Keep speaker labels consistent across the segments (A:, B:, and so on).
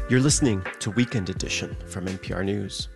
A: You're listening to Weekend Edition from NPR News.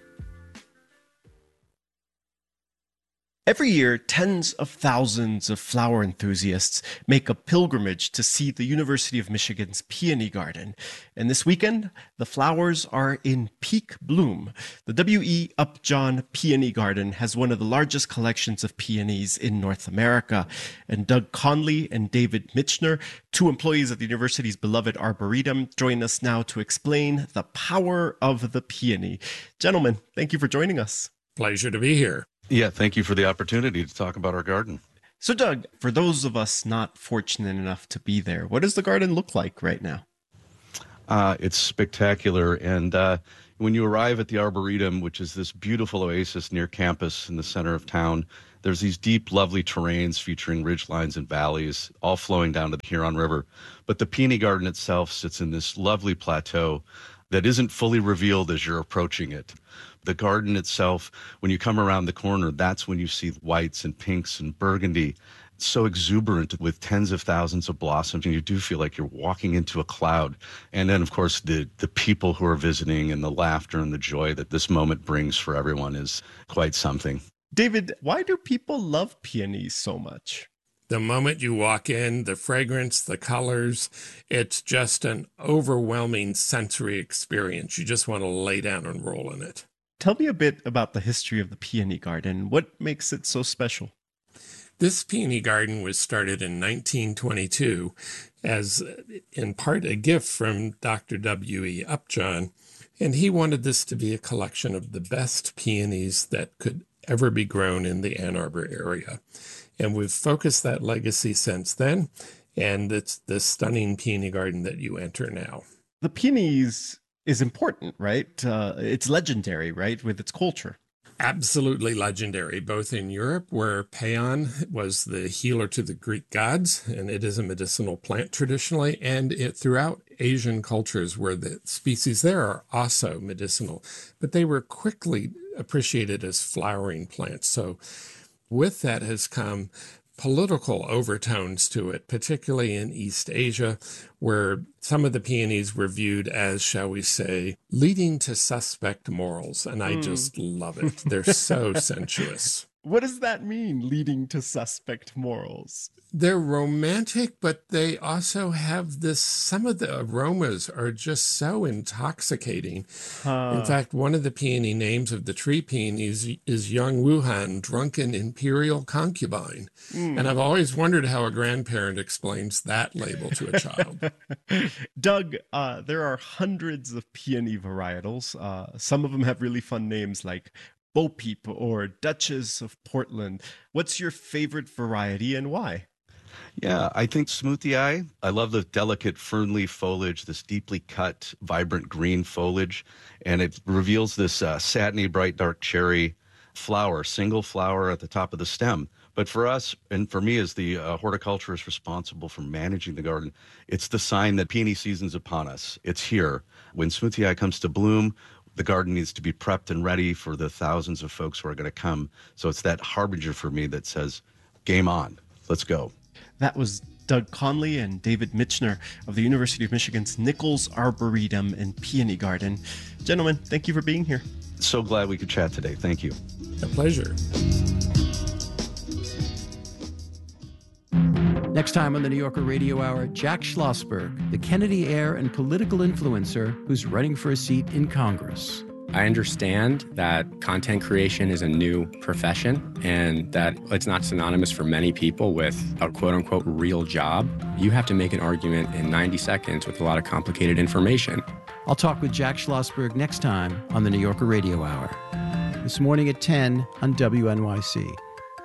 A: Every year, tens of thousands of flower enthusiasts make a pilgrimage to see the University of Michigan's Peony Garden. And this weekend, the flowers are in peak bloom. The W.E. Upjohn Peony Garden has one of the largest collections of peonies in North America. And Doug Conley and David Michener, two employees of the university's beloved Arboretum, join us now to explain the power of the peony. Gentlemen, thank you for joining us.
B: Pleasure to be here.
C: Yeah, thank you for the opportunity to talk about our garden.
A: So, Doug, for those of us not fortunate enough to be there, what does the garden look like right now?
C: It's spectacular. And when you arrive at the Arboretum, which is this beautiful oasis near campus in the center of town, there's these deep, lovely terrains featuring ridgelines and valleys, all flowing down to the Huron River. But the Peony Garden itself sits in this lovely plateau that isn't fully revealed as you're approaching it. The garden itself, when you come around the corner, that's when you see whites and pinks and burgundy. It's so exuberant with tens of thousands of blossoms, and you do feel like you're walking into a cloud. And then, of course, the people who are visiting and the laughter and the joy that this moment brings for everyone is quite something.
A: David, why do people love peonies so much?
B: The moment you walk in, the fragrance, the colors, it's just an overwhelming sensory experience. You just want to lay down and roll in it.
A: Tell me a bit about the history of the Peony Garden. What makes it so special?
B: This Peony Garden was started in 1922 as, in part, a gift from Dr. W.E. Upjohn, and he wanted this to be a collection of the best peonies that could ever be grown in the Ann Arbor area. And we've focused that legacy since then, and it's the stunning Peony Garden that you enter now.
A: The peonies is important, right? It's legendary, right, with its culture.
B: Absolutely legendary, both in Europe, where Paeon was the healer to the Greek gods, and it is a medicinal plant traditionally, and throughout Asian cultures where the species there are also medicinal. But they were quickly appreciated as flowering plants. So with that has come political overtones to it, particularly in East Asia, where some of the peonies were viewed as, shall we say, leading to suspect morals. And I just love it. They're so sensuous.
A: What does that mean, leading to suspect morals?
B: They're romantic, but they also have this, some of the aromas are just so intoxicating. In fact, one of the peony names of the tree peonies is Young Wuhan, drunken imperial concubine. And I've always wondered how a grandparent explains that label to a child.
A: Doug, there are hundreds of peony varietals. Some of them have really fun names like Bo Peep or Duchess of Portland. What's your favorite variety and why?
C: Yeah, I think Smoothie Eye. I love the delicate fern leaf foliage, this deeply cut, vibrant green foliage, and it reveals this satiny, bright, dark cherry flower, single flower at the top of the stem. But for us, and for me as the horticulturist responsible for managing the garden, it's the sign that peony season's upon us. It's here. When Smoothie Eye comes to bloom, the garden needs to be prepped and ready for the thousands of folks who are going to come. So it's that harbinger for me that says, game on, let's go.
A: That was Doug Conley and David Michener of the University of Michigan's Nichols Arboretum and Peony Garden. Gentlemen, thank you for being here.
C: So glad we could chat today. Thank you.
B: A pleasure.
D: Next time on the New Yorker Radio Hour, Jack Schlossberg, the Kennedy heir and political influencer who's running for a seat in Congress.
E: I understand that content creation is a new profession and that it's not synonymous for many people with a quote-unquote real job. You have to make an argument in 90 seconds with a lot of complicated information.
D: I'll talk with Jack Schlossberg next time on the New Yorker Radio Hour. This morning at 10 on WNYC.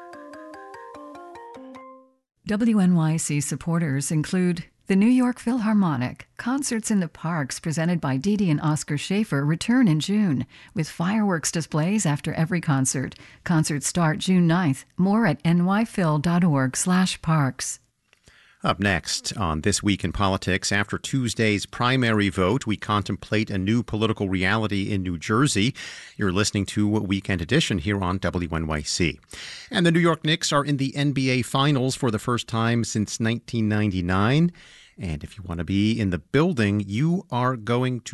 F: WNYC supporters include the New York Philharmonic. Concerts in the Parks presented by Dee Dee and Oscar Schaefer return in June with fireworks displays after every concert. Concerts start June 9th. More at nyphil.org/parks.
G: Up next on This Week in Politics, after Tuesday's primary vote, we contemplate a new political reality in New Jersey. You're listening to Weekend Edition here on WNYC. And the New York Knicks are in the NBA Finals for the first time since 1999. And if you want to be in the building, you are going to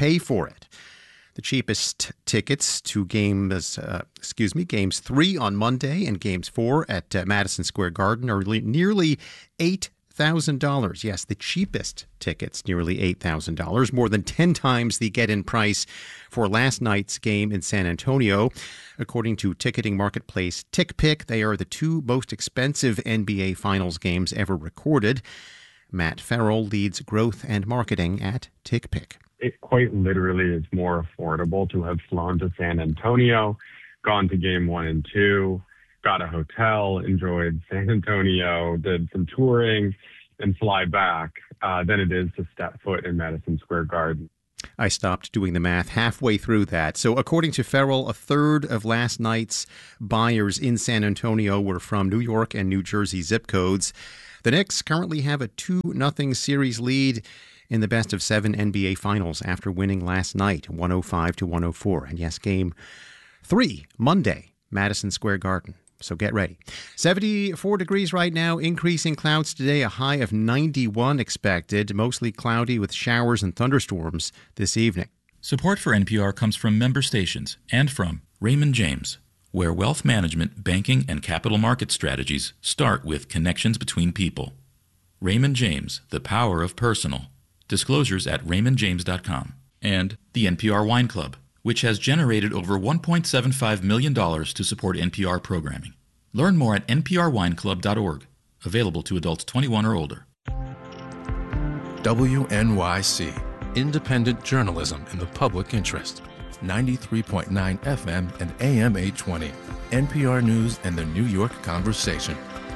G: pay for it. The cheapest tickets to games 3 on Monday and games 4 at Madison Square Garden are nearly $8,000. Yes, the cheapest tickets, nearly $8,000, more than 10 times the get-in price for last night's game in San Antonio. According to ticketing marketplace TickPick, they are the 2 most expensive NBA Finals games ever recorded. Matt Farrell leads growth and marketing at TickPick.
H: It quite literally is more affordable to have flown to San Antonio, gone to game 1 and 2, got a hotel, enjoyed San Antonio, did some touring, and fly back than it is to step foot in Madison Square Garden.
G: I stopped doing the math halfway through that. So according to Farrell, a third of last night's buyers in San Antonio were from New York and New Jersey zip codes. The Knicks currently have a 2-0 series lead in the best of 7 NBA Finals after winning last night, 105-104. And yes, game 3, Monday, Madison Square Garden. So get ready. 74 degrees right now, increasing clouds today, a high of 91 expected, mostly cloudy with showers and thunderstorms this evening.
I: Support for NPR comes from member stations and from Raymond James, where wealth management, banking, and capital market strategies start with connections between people. Raymond James, the power of personal. Disclosures at raymondjames.com. And the NPR Wine Club, which has generated over $1.75 million to support NPR programming. Learn more at nprwineclub.org. Available to adults 21 or older.
J: WNYC, independent journalism in the public interest. 93.9 FM and AM 820. NPR News and the New York Conversation.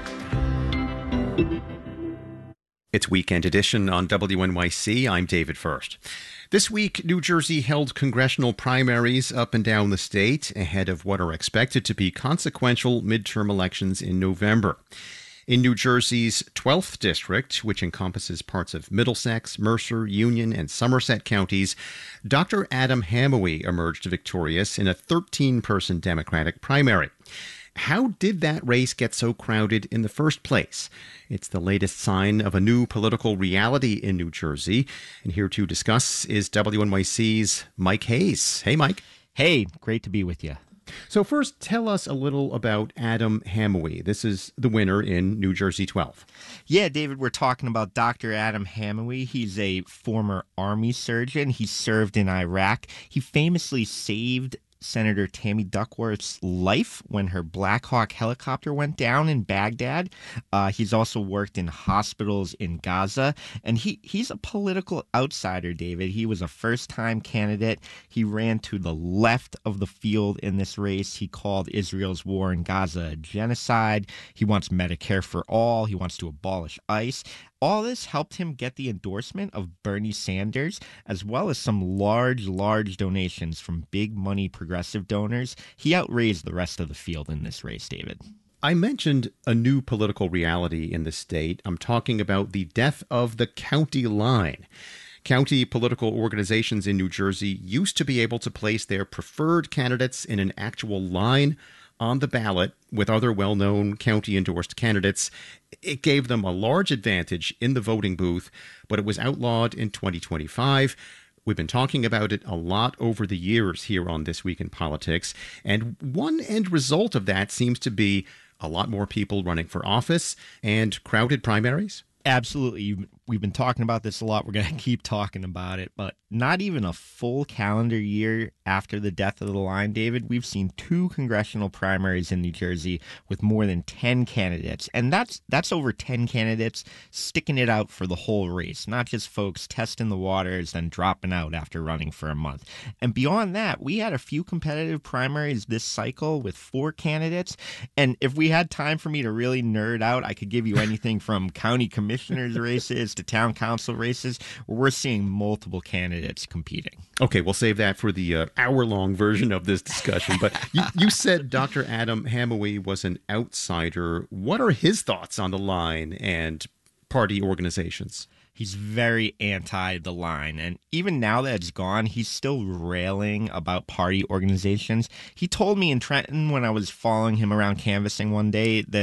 G: It's Weekend Edition on WNYC. I'm David First. This week, New Jersey held congressional primaries up and down the state ahead of what are expected to be consequential midterm elections in November. In New Jersey's 12th district, which encompasses parts of Middlesex, Mercer, Union, and Somerset counties, Dr. Adam Hamouie emerged victorious in a 13-person Democratic primary. How did that race get so crowded in the first place? It's the latest sign of a new political reality in New Jersey. And here to discuss is WNYC's Mike Hayes. Hey, Mike.
K: Hey, great to be with you.
G: So first, tell us a little about Adam Hamouie. This is the winner in New Jersey 12.
K: Yeah, David, we're talking about Dr. Adam Hamouie. He's a former Army surgeon. He served in Iraq. He famously saved Senator Tammy Duckworth's life when her Black Hawk helicopter went down in Baghdad. He's also worked in hospitals in Gaza, and he's a political outsider, David. He was a first-time candidate. He ran to the left of the field in this race. He called Israel's war in Gaza a genocide. He wants Medicare for all. He wants to abolish ICE. All this helped him get the endorsement of Bernie Sanders, as well as some large donations from big money progressive donors. He outraised the rest of the field in this race, David.
G: I mentioned a new political reality in the state. I'm talking about the death of the county line. County political organizations in New Jersey used to be able to place their preferred candidates in an actual line on the ballot with other well-known county-endorsed candidates. It gave them a large advantage in the voting booth, but it was outlawed in 2025. We've been talking about it a lot over the years here on This Week in Politics, and one end result of that seems to be a lot more people running for office and crowded primaries.
K: Absolutely. We've been talking about this a lot. We're going to keep talking about it. But not even a full calendar year after the death of the line, David, we've seen 2 congressional primaries in New Jersey with more than 10 candidates. And that's over 10 candidates sticking it out for the whole race, not just folks testing the waters and dropping out after running for a month. And beyond that, we had a few competitive primaries this cycle with 4 candidates. And if we had time for me to really nerd out, I could give you anything from county commissioners races to town council races where we're seeing multiple candidates competing.
G: Okay, we'll save that for the hour-long version of this discussion. But you said Dr. Adam Hamouie was an outsider. What are his thoughts on the line and party organizations?
K: He's very anti the line. And even now that it's gone, he's still railing about party organizations. He told me in Trenton when I was following him around canvassing one day that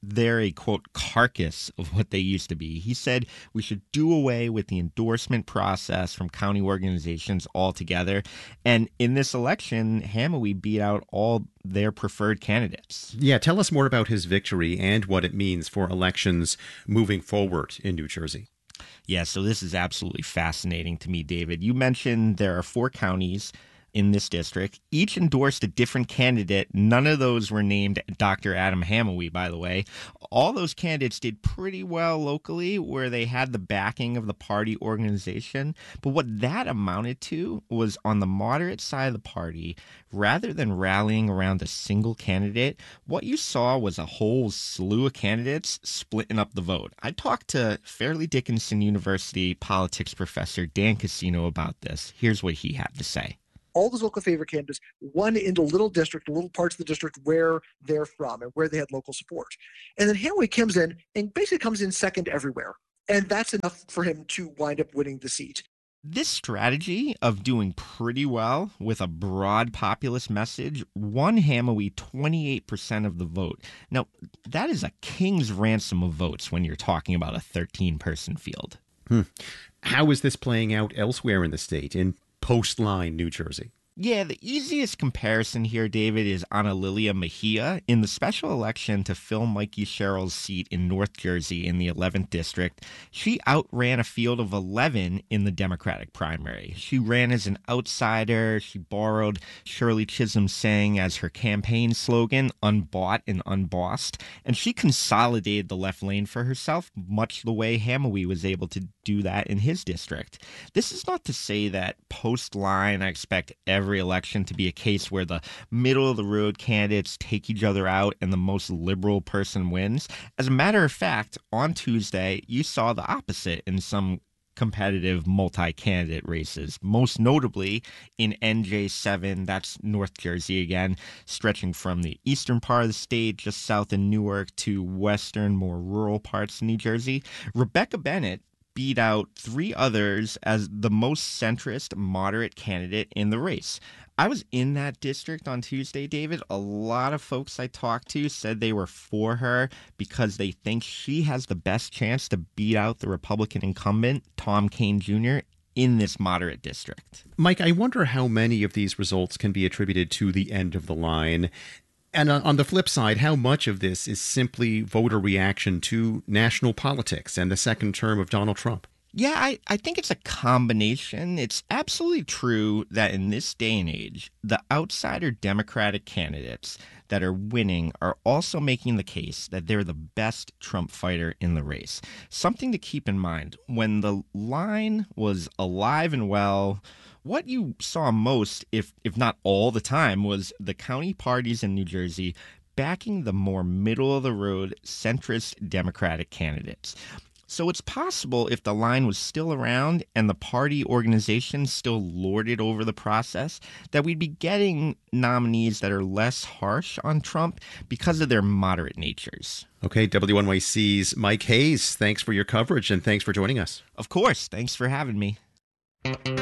K: they're a, quote, carcass of what they used to be. He said we should do away with the endorsement process from county organizations altogether. And in this election, Hamowy beat out all their preferred candidates.
G: Yeah, tell us more about his victory and what it means for elections moving forward in New Jersey.
K: Yeah, so this is absolutely fascinating to me, David. You mentioned there are 4 counties in this district. Each endorsed a different candidate. None of those were named Dr. Adam Hamowy, by the way. All those candidates did pretty well locally where they had the backing of the party organization. But what that amounted to was on the moderate side of the party, rather than rallying around a single candidate, what you saw was a whole slew of candidates splitting up the vote. I talked to Fairleigh Dickinson University politics professor Dan Cassino about this. Here's what he had to say.
L: All those local favorite candidates won into little parts of the district where they're from and where they had local support. And then Hamowy comes in and basically comes in second everywhere. And that's enough for him to wind up winning the seat.
K: This strategy of doing pretty well with a broad populist message won Hamowy 28% of the vote. Now, that is a king's ransom of votes when you're talking about a 13-person field.
G: How is this playing out elsewhere in the state, in Post-Line, New Jersey?
K: Yeah, the easiest comparison here, David, is Ana Lilia Mejia. In the special election to fill Mikey Sherrill's seat in North Jersey in the 11th district, she outran a field of 11 in the Democratic primary. She ran as an outsider. She borrowed Shirley Chisholm's saying as her campaign slogan, unbought and unbossed, and she consolidated the left lane for herself, much the way Hamowy was able to do that in his district. This is not to say that post-line I expect every election to be a case where the middle-of-the-road candidates take each other out and the most liberal person wins. As a matter of fact, on Tuesday, you saw the opposite in some competitive multi-candidate races, most notably in NJ7, that's North Jersey again, stretching from the eastern part of the state just south of Newark to western, more rural parts of New Jersey. Rebecca Bennett beat out 3 others as the most centrist, moderate candidate in the race. I was in that district on Tuesday, David. A lot of folks I talked to said they were for her because they think she has the best chance to beat out the Republican incumbent, Tom Kean Jr., in this moderate district.
G: Mike, I wonder how many of these results can be attributed to the end of the line. And on the flip side, how much of this is simply voter reaction to national politics and the second term of Donald Trump?
K: Yeah, I think it's a combination. It's absolutely true that in this day and age, the outsider Democratic candidates that are winning are also making the case that they're the best Trump fighter in the race. Something to keep in mind, when the line was alive and well, what you saw most, if not all the time, was the county parties in New Jersey backing the more middle-of-the-road centrist Democratic candidates. So it's possible if the line was still around and the party organization still lorded over the process, that we'd be getting nominees that are less harsh on Trump because of their moderate natures.
G: Okay, WNYC's Mike Hayes, thanks for your coverage and thanks for joining us.
K: Of course. Thanks for having me.